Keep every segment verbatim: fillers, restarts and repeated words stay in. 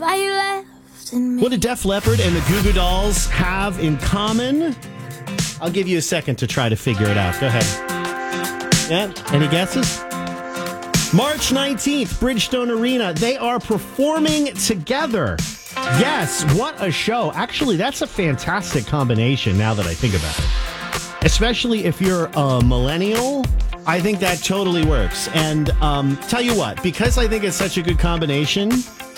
have I left in me? What do Def Leppard and the Goo Goo Dolls have in common? I'll give you a second to try to figure it out. Go ahead. Yeah, any guesses? March nineteenth, Bridgestone Arena. They are performing together. Yes, what a show. Actually, that's a fantastic combination now that I think about it. Especially if you're a millennial, I think that totally works. And um, tell you what, because I think it's such a good combination,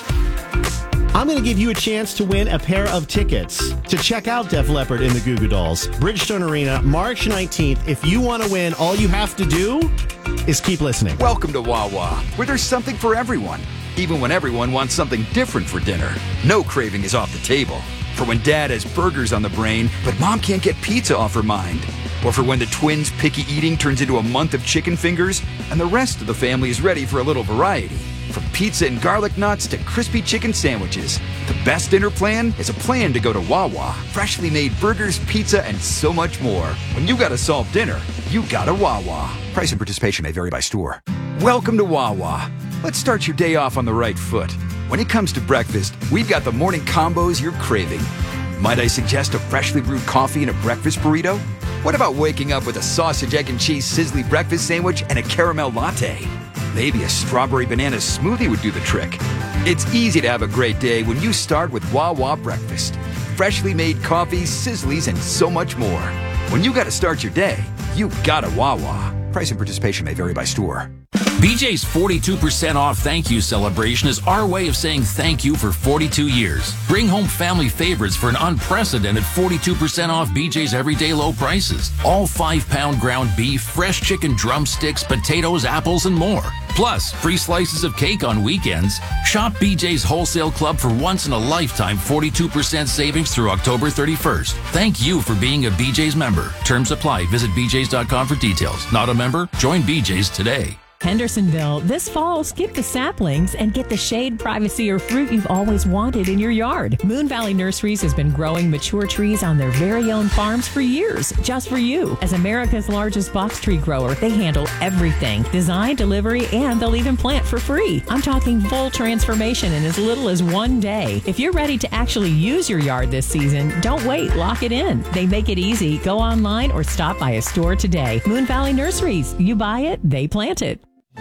I'm going to give you a chance to win a pair of tickets to check out Def Leppard and the Goo Goo Dolls. Bridgestone Arena, March nineteenth. If you want to win, all you have to do is keep listening. Welcome to Wawa, where there's something for everyone. Even when everyone wants something different for dinner, no craving is off the table. For when Dad has burgers on the brain, but Mom can't get pizza off her mind. Or for when the twins' picky eating turns into a month of chicken fingers, and the rest of the family is ready for a little variety. From pizza and garlic knots to crispy chicken sandwiches, the best dinner plan is a plan to go to Wawa. Freshly made burgers, pizza, and so much more. When you gotta solve dinner, you gotta Wawa. Price and participation may vary by store. Welcome to Wawa. Let's start your day off on the right foot. When it comes to breakfast, we've got the morning combos you're craving. Might I suggest a freshly brewed coffee and a breakfast burrito? What about waking up with a sausage, egg, and cheese sizzly breakfast sandwich and a caramel latte? Maybe a strawberry banana smoothie would do the trick. It's easy to have a great day when you start with Wawa breakfast. Freshly made coffees, sizzlies, and so much more. When you gotta start your day, you gotta Wawa. Price and participation may vary by store. B J's forty-two percent off thank you celebration is our way of saying thank you for forty-two years. Bring home family favorites for an unprecedented forty-two percent off B J's everyday low prices. All five pound ground beef, fresh chicken drumsticks, potatoes, apples, and more. Plus, free slices of cake on weekends. Shop B J's Wholesale Club for once-in-a-lifetime forty-two percent savings through October thirty-first. Thank you for being a B J's member. Terms apply. Visit b j's dot com for details. Not a member? Join B J's today. Hendersonville, this fall, skip the saplings and get the shade, privacy, or fruit you've always wanted in your yard. Moon Valley Nurseries has been growing mature trees on their very own farms for years, just for you. As America's largest box tree grower, they handle everything. Design, delivery, and they'll even plant for free. I'm talking full transformation in as little as one day. If you're ready to actually use your yard this season, don't wait, lock it in. They make it easy. Go online or stop by a store today. Moon Valley Nurseries. You buy it, they plant it.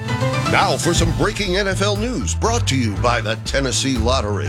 Now for some breaking N F L news brought to you by the Tennessee Lottery.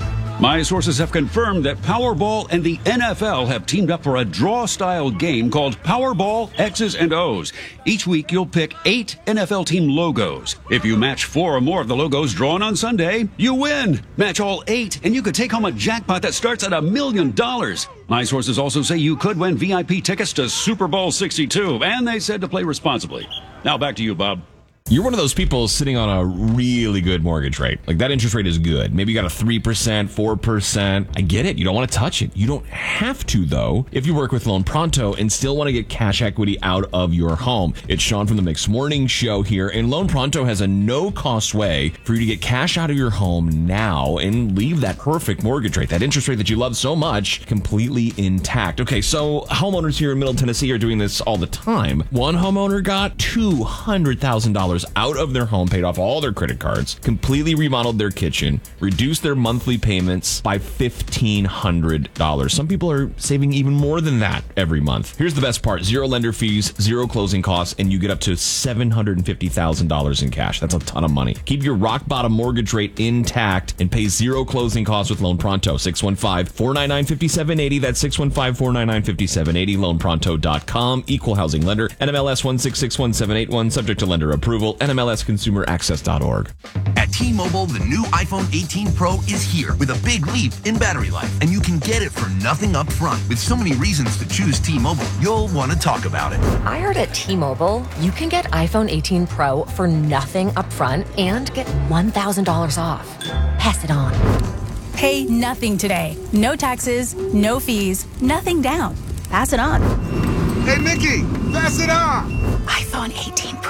My sources have confirmed that Powerball and the N F L have teamed up for a draw-style game called Powerball X's and O's. Each week, you'll pick eight N F L team logos. If you match four or more of the logos drawn on Sunday, you win. Match all eight, and you could take home a jackpot that starts at a million dollars. My sources also say you could win V I P tickets to Super Bowl sixty-two, and they said to play responsibly. Now back to you, Bob. You're one of those people sitting on a really good mortgage rate. Like, that interest rate is good. Maybe you got a three percent, four percent. I get it. You don't want to touch it. You don't have to, though, if you work with Loan Pronto and still want to get cash equity out of your home. It's Sean from the Mixed Morning Show here, and Loan Pronto has a no-cost way for you to get cash out of your home now and leave that perfect mortgage rate, that interest rate that you love so much, completely intact. Okay, so homeowners here in Middle Tennessee are doing this all the time. One homeowner got two hundred thousand dollars out of their home, paid off all their credit cards, completely remodeled their kitchen, reduced their monthly payments by fifteen hundred dollars. Some people are saving even more than that every month. Here's the best part. Zero lender fees, zero closing costs, and you get up to seven hundred fifty thousand dollars in cash. That's a ton of money. Keep your rock bottom mortgage rate intact and pay zero closing costs with Loan Pronto. six one five, four nine nine, five seven eight zero. That's six one five, four nine nine, five seven eight zero. loan pronto dot com. Equal housing lender. N M L S one six six one seven eight one. Subject to lender approval. N M L S consumer access dot org. At T-Mobile, the new iPhone eighteen Pro is here with a big leap in battery life, and you can get it for nothing up front. With so many reasons to choose T-Mobile, you'll want to talk about it. I heard at T-Mobile, you can get iPhone eighteen Pro for nothing up front and get one thousand dollars off. Pass it on. Pay nothing today. No taxes, no fees, nothing down. Pass it on. Hey, Mickey, pass it on. iPhone eighteen Pro has the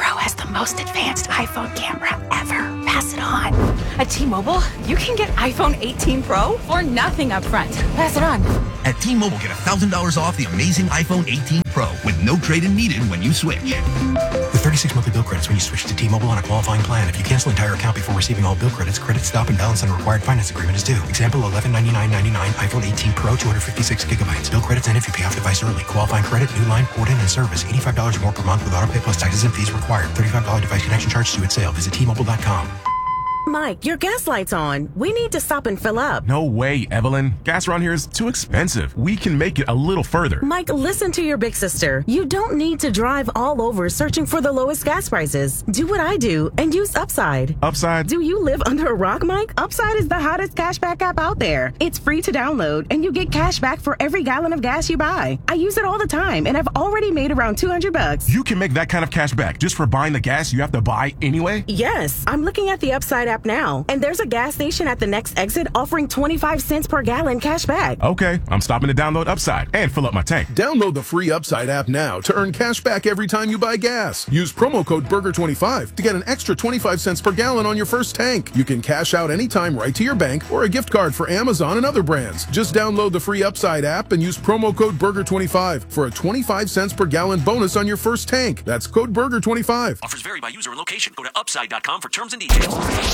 most advanced iPhone camera ever. Pass it on. At T-Mobile, you can get iPhone eighteen Pro For nothing up front. Pass it on. At T-Mobile, get one thousand dollars off the amazing iPhone eighteen Pro with no trade-in needed when you switch. With thirty-six monthly bill credits when you switch to T-Mobile on a qualifying plan. If you cancel entire account before receiving all bill credits, credit stop and balance on a required finance agreement is due. Example, eleven ninety-nine ninety-nine, iPhone eighteen Pro, two hundred fifty-six gigabytes. Bill credits end if you pay off device early. Qualifying credit, new line, port in, and service. eighty-five dollars or more per month with auto pay plus taxes and fees required. thirty-five dollars device connection charge due at sale. Visit T Mobile dot com. Mike, your gas light's on. We need to stop and fill up. No way, Evelyn. Gas around here is too expensive. We can make it a little further. Mike, listen to your big sister. You don't need to drive all over searching for the lowest gas prices. Do what I do and use Upside. Upside? Do you live under a rock, Mike? Upside is the hottest cashback app out there. It's free to download, and you get cash back for every gallon of gas you buy. I use it all the time, and I've already made around two hundred bucks. You can make that kind of cash back just for buying the gas you have to buy anyway? Yes, I'm looking at the Upside app now, and there's a gas station at the next exit offering twenty-five cents per gallon cash back. Okay, I'm stopping to download Upside and fill up my tank. Download the free Upside app now to earn cash back every time you buy gas. Use promo code burger twenty-five to get an extra twenty-five cents per gallon on your first tank. You can cash out anytime right to your bank or a gift card for Amazon and other brands. Just download the free Upside app and use promo code burger twenty-five for a twenty-five cents per gallon bonus on your first tank. That's code burger twenty-five. Offers vary by user and location. Go to upside dot com for terms and details.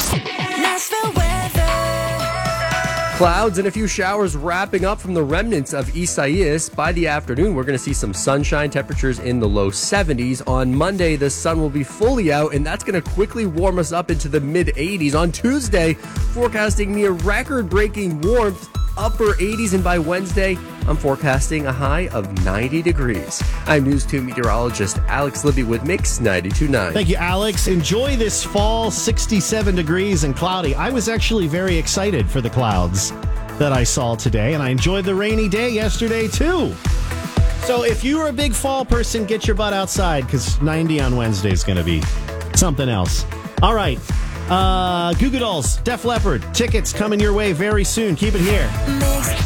Clouds and a few showers wrapping up from the remnants of Isaias. By the afternoon, we're going to see some sunshine, temperatures in the low seventies. On Monday, the sun will be fully out, and that's going to quickly warm us up into the mid eighties. On Tuesday, forecasting near record-breaking warmth, upper eighties, and by Wednesday, I'm forecasting a high of ninety degrees. I'm News two meteorologist Alex Libby with Mix ninety-two point nine. Thank you, Alex. Enjoy this fall, sixty-seven degrees and cloudy. I was actually very excited for the clouds that I saw today, and I enjoyed the rainy day yesterday, too. So if you're a big fall person, get your butt outside, because ninety on Wednesday is going to be something else. All right. Uh, Goo Goo Dolls, Def Leppard, tickets coming your way very soon. Keep it here.